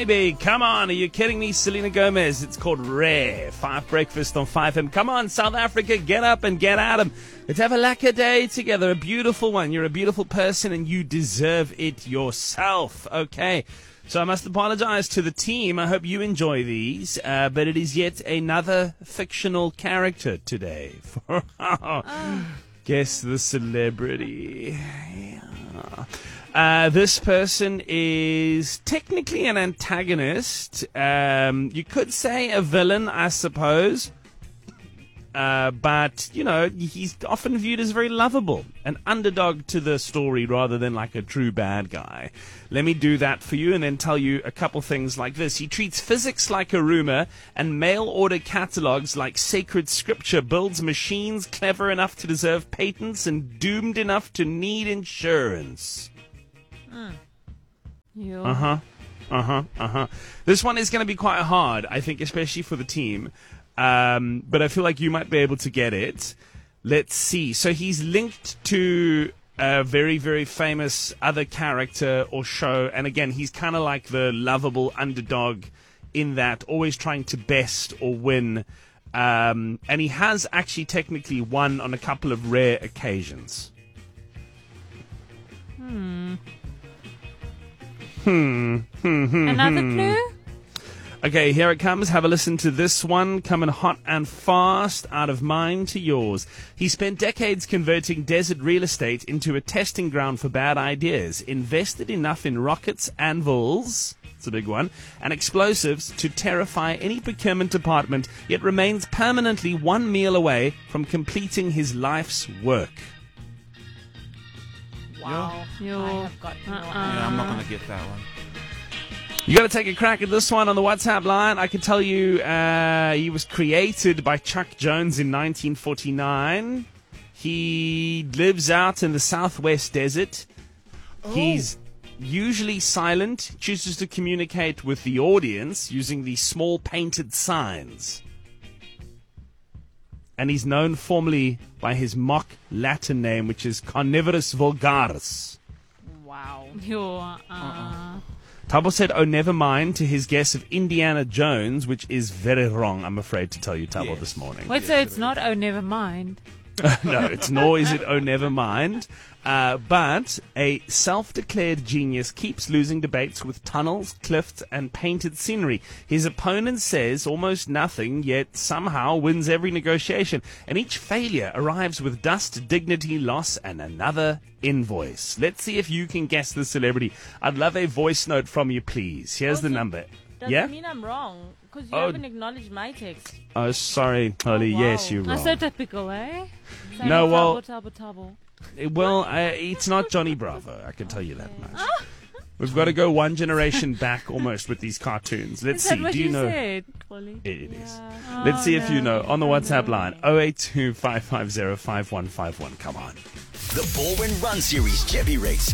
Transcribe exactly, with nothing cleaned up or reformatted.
Baby, come on, are you kidding me? Selena Gomez, it's called Rare. Five Breakfast on five M. Come on, South Africa, get up and get at 'em. Let's have a lekker day together, a beautiful one. You're a beautiful person and you deserve it yourself. Okay, so I must apologize to the team. I hope you enjoy these, uh, but it is yet another fictional character today. oh. Guess the celebrity. Yeah. Uh, this person is technically an antagonist. Um, you could say a villain, I suppose. Uh, but, you know, he's often viewed as very lovable. An underdog to the story rather than like a true bad guy. Let me do that for you and then tell you a couple things like this. He treats physics like a rumor and mail-order catalogs like sacred scripture, builds machines clever enough to deserve patents and doomed enough to need insurance. Mm. Yeah. Uh-huh. Uh-huh. Uh-huh. This one is going to be quite hard, I think, especially for the team. Um, but I feel like you might be able to get it. Let's see. So he's linked to a very, very famous other character or show. And again, he's kind of like the lovable underdog in that, always trying to best or win. Um, and he has actually technically won on a couple of rare occasions. Hmm. Hmm. Hmm. hmm Another hmm. clue? Okay, here it comes. Have a listen to this one. Coming hot and fast, out of mine to yours. He spent decades converting desert real estate into a testing ground for bad ideas. Invested enough in rockets, anvils, it's a big one, and explosives to terrify any procurement department, yet remains permanently one meal away from completing his life's work. Wow. Yo. I have got no Uh-uh. idea. Yeah, I'm not going to get that one. You got to take a crack at this one on the WhatsApp line. I can tell you uh, he was created by Chuck Jones in nineteen forty-nine. He lives out in the southwest desert. Oh. He's usually silent, chooses to communicate with the audience using these small painted signs. And he's known formally by his mock Latin name, which is Carnivorous Vulgaris. Wow. Yo, uh, Uh-uh. Tabo said, oh, never mind, to his guess of Indiana Jones, which is very wrong, I'm afraid to tell you, Tabo, Yes. this morning. Wait, so it's not, oh, never mind. No, it's nor is it, oh, never mind. Uh, but a self-declared genius keeps losing debates with tunnels, cliffs, and painted scenery. His opponent says almost nothing, yet somehow wins every negotiation. And each failure arrives with dust, dignity, loss, and another invoice. Let's see if you can guess the celebrity. I'd love a voice note from you, please. Here's the Also, number. Doesn't Yeah? mean I'm wrong, because you Oh. haven't acknowledged my text. Oh, sorry, Holly. Oh, wow. Yes, you're That's wrong. so typical, eh? Saying No, tabo, well- tabo, tabo. Uh, Well, uh, it's not Johnny Bravo, I can tell you that much. We've got to go one generation back almost with these cartoons. Let's Is that see. what Do you know? said, Polly? It, it is. Yeah. Let's see if you no. know. On the WhatsApp line, oh eight two, five five zero, five one five one. Come on. The Baldwin Run Series Jeppy Race.